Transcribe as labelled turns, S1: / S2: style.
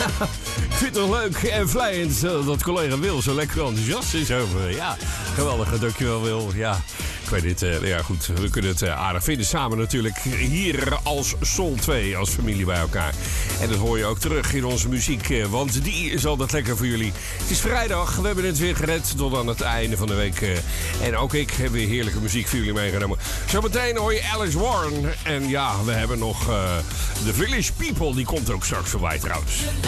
S1: Ik vind het leuk en vlijend dat collega Wil zo lekker enthousiast is over. Ja, geweldig. Dankjewel, Wil. Ja, ik weet niet. Ja, goed. We kunnen het aardig vinden. Samen natuurlijk hier als Soul 2, als familie bij elkaar. En dat hoor je ook terug in onze muziek, want die is altijd lekker voor jullie. Het is vrijdag. We hebben het weer gered tot aan het einde van de week. En ook ik heb weer heerlijke muziek voor jullie meegenomen. Zometeen hoor je Alice Warren. En ja, we hebben nog The Village People. Die komt ook straks voorbij trouwens.